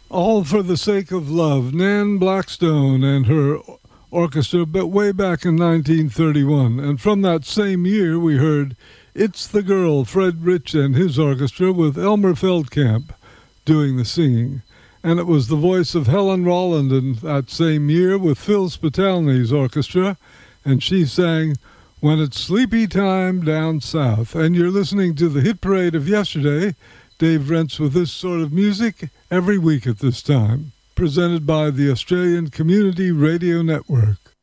All for the Sake of Love, Nan Blackstone and her orchestra, but way back in 1931. And from that same year, we heard It's the Girl, Fred Rich and his orchestra with Elmer Feldkamp doing the singing. And it was the voice of Helen Rolland in that same year with Phil Spitalny's orchestra, and she sang When It's Sleepy Time Down South. And you're listening to the hit parade of yesterday. Dave Rentz with this sort of music every week at this time, presented by the Australian Community Radio Network.